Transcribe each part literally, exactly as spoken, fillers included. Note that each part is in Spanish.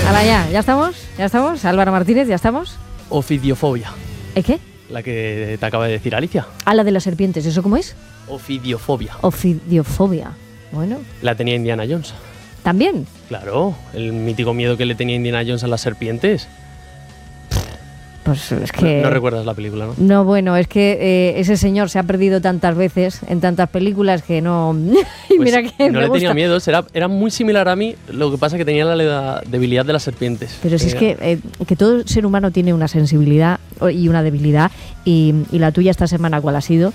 Hala, ya, ¿ya estamos? ¿Ya estamos? Álvaro Martínez, ¿ya estamos? Ofidiofobia. ¿Eh, qué? La que te acaba de decir Alicia. Ah, la de las serpientes, ¿eso cómo es? Ofidiofobia. Ofidiofobia. Bueno. La tenía Indiana Jones. ¿También? Claro, el mítico miedo que le tenía Indiana Jones a las serpientes. Pues es que... No, no recuerdas la película, ¿no? No, bueno, es que eh, ese señor se ha perdido tantas veces en tantas películas que no... y Pues mira que no me le gusta. tenía miedo, era, era muy similar a mí, lo que pasa es que tenía la, la debilidad de las serpientes. Pero si es Tenía- que, eh, que todo ser humano tiene una sensibilidad y una debilidad, y, y la tuya esta semana, ¿cuál ha sido?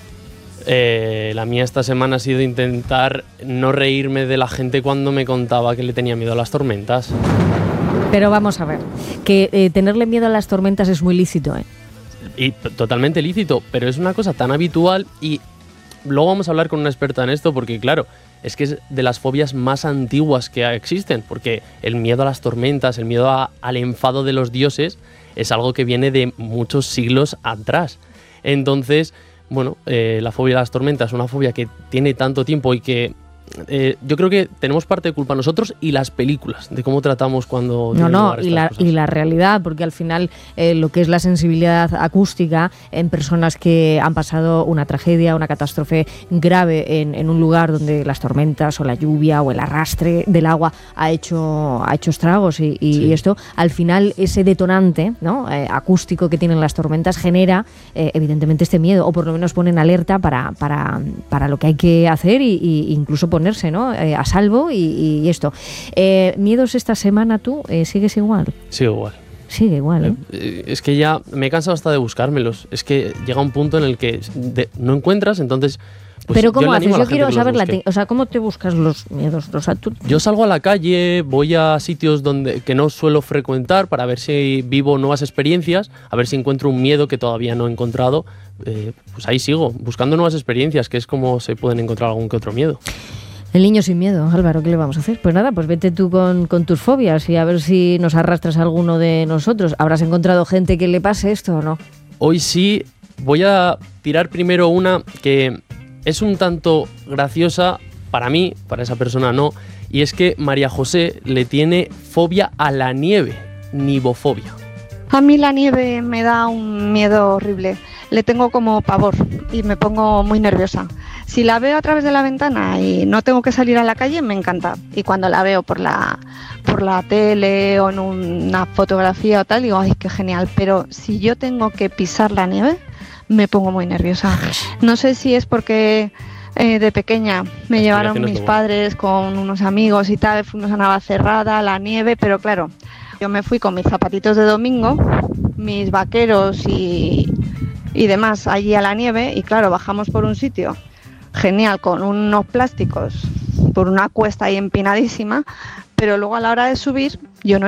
Eh, la mía esta semana ha sido intentar no reírme de la gente cuando me contaba que le tenía miedo a las tormentas. Pero vamos a ver, que eh, tenerle miedo a las tormentas es muy lícito, ¿eh? Y t- totalmente lícito, pero es una cosa tan habitual y luego vamos a hablar con una experta en esto porque claro, es que es de las fobias más antiguas que existen, porque el miedo a las tormentas, el miedo a- al enfado de los dioses es algo que viene de muchos siglos atrás. Entonces, bueno, eh, la fobia a las tormentas es una fobia que tiene tanto tiempo y que eh, yo creo que tenemos parte de culpa nosotros y las películas, de cómo tratamos cuando... No, tienen no, lugar y estas la, cosas. y la realidad, porque al final eh, lo que es la sensibilidad acústica en personas que han pasado una tragedia, una catástrofe grave en, en un lugar donde las tormentas o la lluvia o el arrastre del agua ha hecho, ha hecho estragos y, y- Sí. y esto, al final ese detonante, ¿no? eh, acústico que tienen las tormentas genera eh, evidentemente este miedo, o por lo menos pone en alerta para, para, para lo que hay que hacer y, y incluso ponerse, ¿no? eh, a salvo y, y esto. Eh, ¿Miedos esta semana tú? Eh, ¿Sigues igual? Sí, igual. Sigue igual, ¿eh? Eh, Es que ya me he cansado hasta de buscármelos. Es que llega un punto en el que de- no encuentras, entonces... pues Pero yo ¿cómo le haces? animo a la Yo gente quiero que los saber, la busque. te- o sea, ¿cómo te buscas los miedos? O sea, tú... Yo salgo a la calle, voy a sitios donde que no suelo frecuentar para ver si vivo nuevas experiencias, a ver si encuentro un miedo que todavía no he encontrado. Eh, pues ahí sigo, buscando nuevas experiencias, que es como se pueden encontrar algún que otro miedo. El niño sin miedo, Álvaro, ¿qué le vamos a hacer? Pues nada, pues vete tú con, con tus fobias y a ver si nos arrastras a alguno de nosotros. ¿Habrás encontrado gente que le pase esto o no? Hoy sí voy a tirar primero una que es un tanto graciosa para mí, para esa persona no, y es que María José le tiene fobia a la nieve, nivofobia. A mí la nieve me da un miedo horrible, le tengo como pavor y me pongo muy nerviosa. Si la veo a través de la ventana y no tengo que salir a la calle, me encanta. Y cuando la veo por la, por la tele o en una fotografía o tal, digo, ay, qué genial. Pero si yo tengo que pisar la nieve, me pongo muy nerviosa. No sé si es porque eh, de pequeña me llevaron explicación es mis muy buena. padres con unos amigos y tal, fuimos a Navacerrada, la nieve, pero claro, yo me fui con mis zapatitos de domingo, mis vaqueros y, y demás allí a la nieve y claro, bajamos por un sitio genial con unos plásticos por una cuesta ahí empinadísima, pero luego a la hora de subir yo no